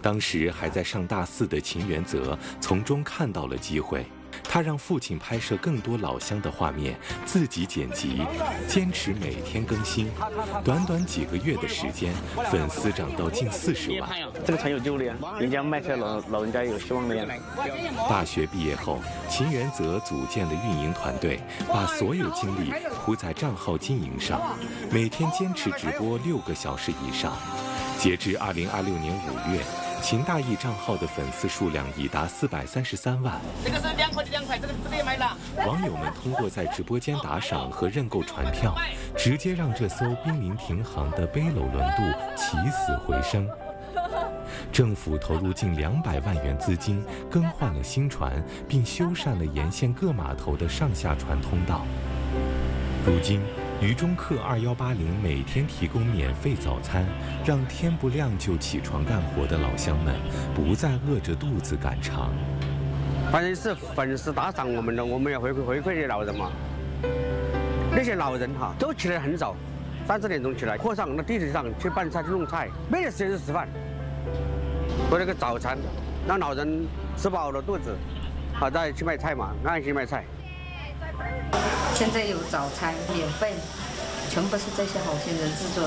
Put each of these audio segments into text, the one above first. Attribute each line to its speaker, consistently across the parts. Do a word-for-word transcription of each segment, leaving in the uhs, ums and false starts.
Speaker 1: 当时还在上大四的秦元泽从中看到了机会，他让父亲拍摄更多老乡的画面，自己剪辑，坚持每天更新。短短几个月的时间，粉丝涨到近四十万。
Speaker 2: 这个很有救的呀，人家卖菜老老人家有希望的呀。
Speaker 1: 大学毕业后，秦元泽组建了运营团队，把所有精力扑在账号经营上，每天坚持直播六个小时以上。截至二零二六年五月。秦大义账号的粉丝数量已达四百三十三万。
Speaker 3: 这个是两块的两块，这个这个也买了。
Speaker 1: 网友们通过在直播间打赏和认购船票，直接让这艘濒临停航的背篓轮渡起死回生。政府投入近两百万元资金，更换了新船，并修缮了沿线各码头的上下船通道。如今，渝中客二幺八零每天提供免费早餐，让天不亮就起床干活的老乡们不再饿着肚子赶场。
Speaker 4: 反正是粉丝打赏我们的，我们要回馈回馈给老人嘛。那些老人哈都起来很早，三四点钟起来，或上那地铁上去搬菜去弄菜，没得时间吃饭。做那个早餐，让老人吃饱了肚子，好再去卖菜嘛，安心卖菜。
Speaker 5: 现在有早餐免费，全部是这些好心人制作的。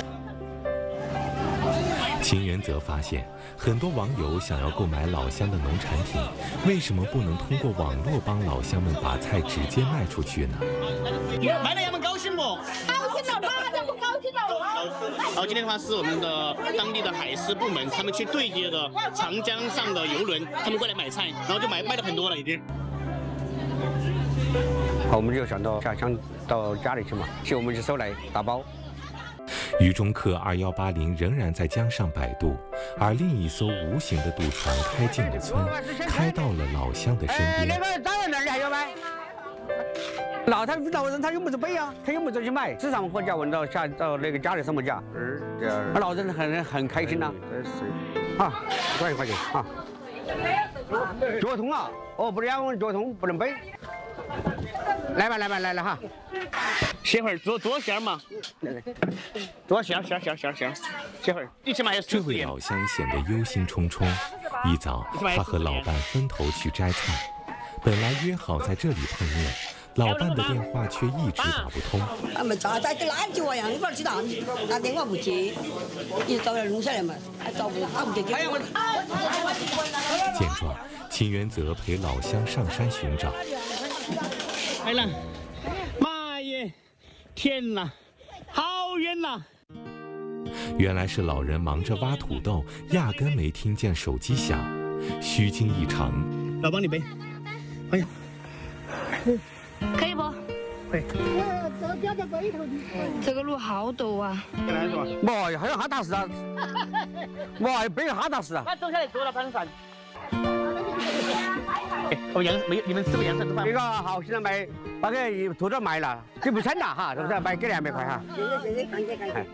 Speaker 1: 秦元泽发现，很多网友想要购买老乡的农产品，为什么不能通过网络帮老乡们把菜直接卖出去呢？
Speaker 3: 卖了他们高兴不？
Speaker 6: 高兴了，哪能不高兴了？
Speaker 3: 然后今天的话是我们的当地的海事部门，他们去对接的长江上的游轮，他们过来买菜，然后就买卖了很多了已经。
Speaker 4: 好，我们就想到下乡到家里去嘛，去我们就收来打包。
Speaker 1: 渝中客二幺八零仍然在江上摆渡，而另一艘无形的渡船开进了村，开到了老乡的身边。
Speaker 4: 那个张人那里还有卖？老他老人他用不着背啊，他用不着去卖，市场货价问到下到那个家里什么价？嗯，老人很很开心呐。啊，多少块钱啊？脚痛啊？哦，不两脚痛不能背。来吧，来吧，来了哈。
Speaker 3: 歇会儿，做做馅儿嘛。做馅儿，馅儿，馅儿，馅儿，馅儿。歇会儿，一起买也是。
Speaker 1: 这位老乡显得忧心忡忡。一早，他和老伴分头去摘菜，本来约好在这里碰面，老伴的电话却一直打不通。
Speaker 7: 他们咋在这烂酒呀？你不知道，打电话不接，一早要弄下来嘛，还找不打不接给我。
Speaker 1: 见状，秦元泽陪老乡上山寻找。
Speaker 3: 来了，妈耶！天哪，好远呐！
Speaker 1: 原来是老人忙着挖土豆，压根没听见手机响，虚惊一场。
Speaker 3: 老帮你背，哎呀，
Speaker 6: 可以不？
Speaker 3: 可以。
Speaker 6: 这个路好陡啊！
Speaker 4: 妈呀，还有哈大事啊！妈呀，背个哈大事啊！
Speaker 3: 那走下来坐到盘上。我杨没你们吃过杨山猪饭？
Speaker 4: 那个好，现在卖把个土豆卖了，就不称了哈，是不是？卖给两百块哈。
Speaker 7: 谢谢谢谢，感谢感谢。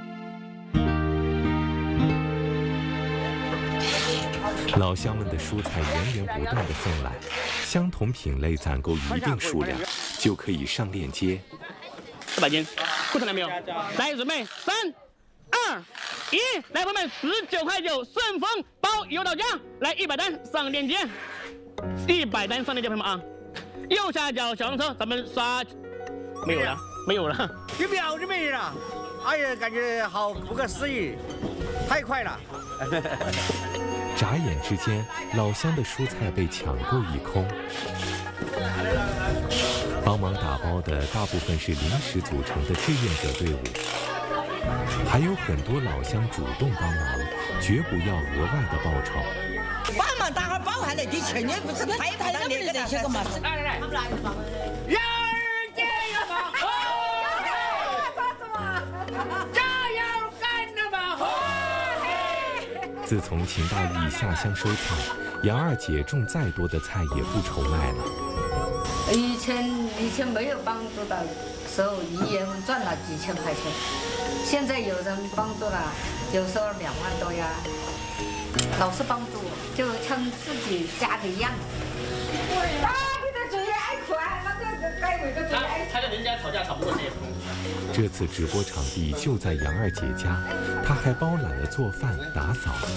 Speaker 1: 老乡们的蔬菜源源不断的送来，相同品类攒够一定数量，就可以上链接。
Speaker 3: 四百斤，库存了没有？来，准备三、二、一，来，朋友们，十九块九，顺丰包邮到家，来一百单上链接，一百单上链接，朋友们啊！右下角小黄车，咱们刷，没有了，没有了，
Speaker 4: 一秒就没了，哎呀，感觉好不可思议，太快了。
Speaker 1: 眨眼之间，老乡的蔬菜被抢购一空。帮忙打包的大部分是临时组成的志愿者队伍，还有很多老乡主动帮忙，绝不要额外的报酬。
Speaker 7: 帮忙打哈包还来给钱，你不是太太那个那些个嘛？来来来，他们来嘛。
Speaker 3: 杨二姐呀嘛，加油干的嘛！
Speaker 1: 自从秦大义下乡收菜，杨二姐种再多的菜也不愁卖了。
Speaker 5: 以前以前没有帮助的时候，一年赚了几千块钱，现在有人帮助了，有时候两万多呀，老是帮助我，就像自己家的一样。
Speaker 6: 他的嘴爱款，那个该尾的嘴爱。
Speaker 3: 他跟人家吵架吵不过谁。
Speaker 1: 这次直播场地就在杨二姐家，她还包揽了做饭、打扫。